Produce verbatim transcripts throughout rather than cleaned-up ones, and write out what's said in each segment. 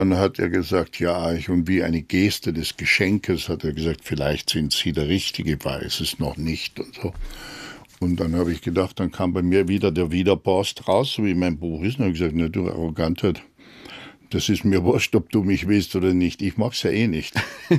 Dann hat er gesagt, ja, ich, und wie eine Geste des Geschenkes hat er gesagt, vielleicht sind Sie der Richtige, weiß es noch nicht und so. Und dann habe ich gedacht, dann kam bei mir wieder der Widerborst raus, so wie mein Buch ist. Und habe gesagt, na du Arrogantheit, das ist mir wurscht, ob du mich willst oder nicht. Ich mag's ja eh nicht.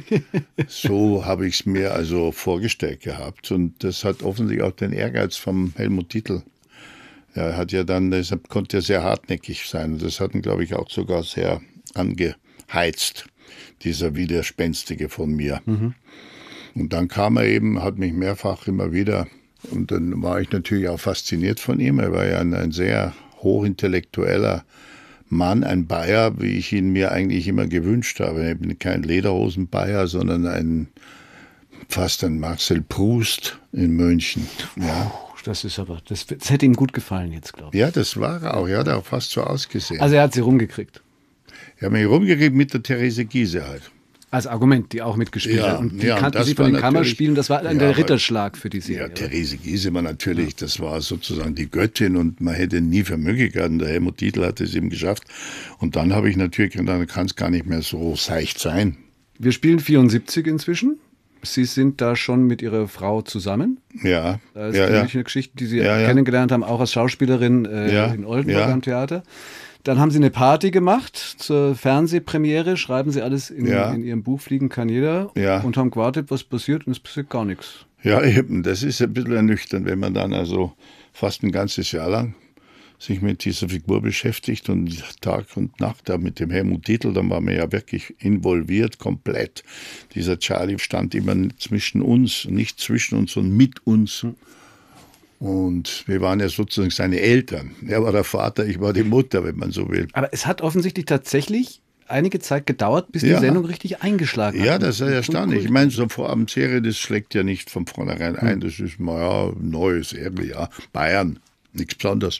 So habe ich es mir also vorgestellt gehabt. Und das hat offensichtlich auch den Ehrgeiz vom Helmut Dietl. Er hat ja dann, deshalb konnte er sehr hartnäckig sein. Und das hat ihn, glaube ich, auch sogar sehr angeheizt, dieser Widerspenstige von mir. Mhm. Und dann kam er eben, hat mich mehrfach immer wieder, und dann war ich natürlich auch fasziniert von ihm. Er war ja ein, ein sehr hochintellektueller Mann, ein Bayer, wie ich ihn mir eigentlich immer gewünscht habe. Ich bin kein Lederhosen-Bayer, sondern ein, fast ein Marcel Proust in München. Ja. Das ist aber, das, das hätte ihm gut gefallen jetzt, glaube ich. Ja, das war er auch. Er hat auch fast so ausgesehen. Also er hat sie rumgekriegt. Er hat mich rumgekriegt mit der Therese Giehse halt. Als Argument, die auch mitgespielt ja, hat. Und die ja, kannten Sie von den Kammerspielen, das war dann ja, der Ritterschlag für die Serie. Ja, Therese Giehse war natürlich, ja. Das war sozusagen die Göttin und man hätte nie für möglich gehabt. Der Helmut Dietl hat es eben geschafft. Und dann habe ich natürlich gedacht, dann kann es gar nicht mehr so seicht sein. Wir spielen vierundsiebzig inzwischen. Sie sind da schon mit Ihrer Frau zusammen. Ja. Da ist ja, die ja. Münchner Geschichte, die Sie ja, ja. kennengelernt haben, auch als Schauspielerin äh, ja, in Oldenburg ja. am Theater. Dann haben Sie eine Party gemacht zur Fernsehpremiere, schreiben Sie alles in, ja. in Ihrem Buch Fliegen kann jeder ja. und haben gewartet, was passiert, und es passiert gar nichts. Ja, eben, das ist ein bisschen ernüchternd, wenn man dann also fast ein ganzes Jahr lang sich mit dieser Figur beschäftigt und Tag und Nacht da mit dem Helmut Dietl, dann war man ja wirklich involviert, komplett. Dieser Charlie stand immer zwischen uns, nicht zwischen uns, sondern mit uns. Und wir waren ja sozusagen seine Eltern. Er war der Vater, ich war die Mutter, wenn man so will. Aber es hat offensichtlich tatsächlich einige Zeit gedauert, bis ja. die Sendung richtig eingeschlagen hat. Ja, das ist ja erstaunlich. Ich meine, so eine Vorabendserie, das schlägt ja nicht von vornherein ein. Das ist mal ja neue Serie, ja. Bayern, nichts Besonderes.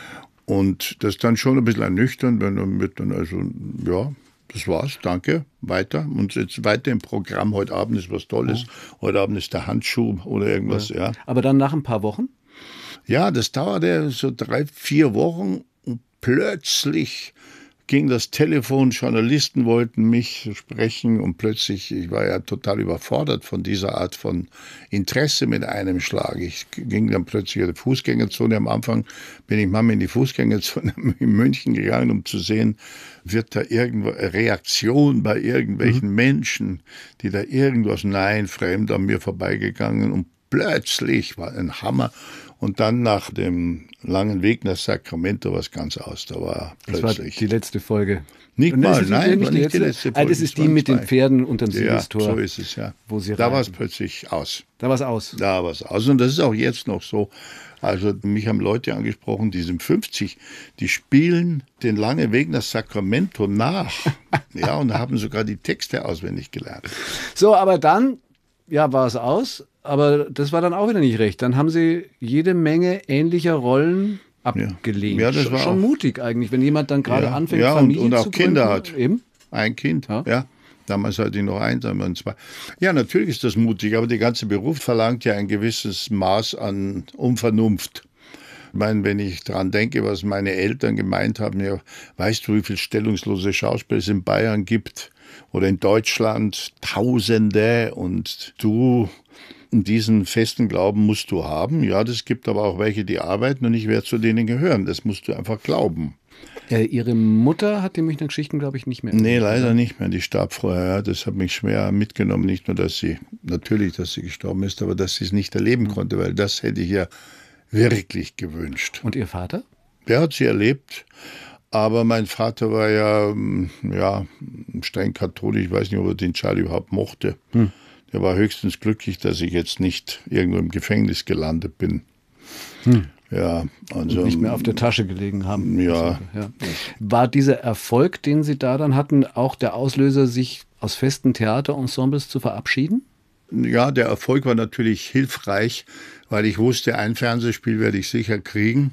Und das ist dann schon ein bisschen ernüchternd, wenn du mit dann also, ja, das war's, danke, weiter. Und jetzt weiter im Programm, heute Abend ist was Tolles. Ja. Heute Abend ist der Handschuh oder irgendwas, ja. ja. Aber dann nach ein paar Wochen? Ja, das dauerte so drei, vier Wochen und plötzlich ging das Telefon, Journalisten wollten mich sprechen und plötzlich, ich war ja total überfordert von dieser Art von Interesse mit einem Schlag. Ich ging dann plötzlich in die Fußgängerzone. Am Anfang bin ich mal in die Fußgängerzone in München gegangen, um zu sehen, wird da irgendwo eine Reaktion bei irgendwelchen mhm. Menschen, die da irgendwas, nein, fremd an mir vorbeigegangen und plötzlich war ein Hammer. Und dann nach dem langen Weg nach Sacramento war es ganz aus. Da war plötzlich. Das war die letzte Folge. Nicht und mal, die, nein, nicht war die nicht letzte, die letzte Folge. Ah, das ist die mit zwei. Den Pferden unterm ja, Siegestor. So ist es, ja. Wo sie da war es plötzlich aus. Da war es aus. Da war es aus. Und das ist auch jetzt noch so. Also mich haben Leute angesprochen, die sind fünfzig, die spielen den langen Weg nach Sacramento nach. Ja, und haben sogar die Texte auswendig gelernt. So, aber dann, ja, war es aus. Aber das war dann auch wieder nicht recht. Dann haben Sie jede Menge ähnlicher Rollen abgelehnt. Ja, das war schon auch, mutig eigentlich, wenn jemand dann gerade ja, anfängt, ja, Familie und, und auch zu Kinder gründen. hat. Eben. Ein Kind, ja. ja. Damals hatte ich noch eins, dann zwei. Ja, natürlich ist das mutig, aber der ganze Beruf verlangt ja ein gewisses Maß an Unvernunft. Ich meine, wenn ich daran denke, was meine Eltern gemeint haben, ja, weißt du, wie viele stellungslose Schauspieler es in Bayern gibt oder in Deutschland? Tausende, und du... Diesen festen Glauben musst du haben. Ja, das gibt aber auch welche, die arbeiten und ich werde zu denen gehören. Das musst du einfach glauben. Äh, Ihre Mutter hat die Münchner Geschichten, glaube ich, nicht mehr. Nee, leider oder? Nicht mehr. Die starb vorher. Ja. Das hat mich schwer mitgenommen. Nicht nur, dass sie, natürlich, dass sie gestorben ist, aber dass sie es nicht erleben mhm. konnte, weil das hätte ich ja wirklich gewünscht. Und Ihr Vater? Der hat sie erlebt. Aber mein Vater war ja, ja streng katholisch. Ich weiß nicht, ob er den Charlie überhaupt mochte. Hm. Er war höchstens glücklich, dass ich jetzt nicht irgendwo im Gefängnis gelandet bin. Hm. Ja, also, und nicht mehr auf der Tasche gelegen haben. Ja. ja. War dieser Erfolg, den Sie da dann hatten, auch der Auslöser, sich aus festen Theaterensembles zu verabschieden? Ja, der Erfolg war natürlich hilfreich, weil ich wusste, ein Fernsehspiel werde ich sicher kriegen.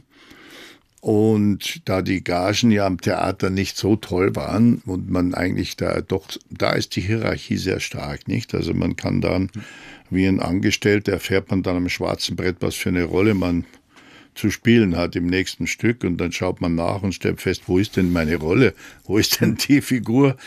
Und da die Gagen ja am Theater nicht so toll waren und man eigentlich da doch, da ist die Hierarchie sehr stark, nicht? Also man kann dann, wie ein Angestellter, erfährt man dann am schwarzen Brett, was für eine Rolle man zu spielen hat im nächsten Stück, und dann schaut man nach und stellt fest, wo ist denn meine Rolle? Wo ist denn die Figur,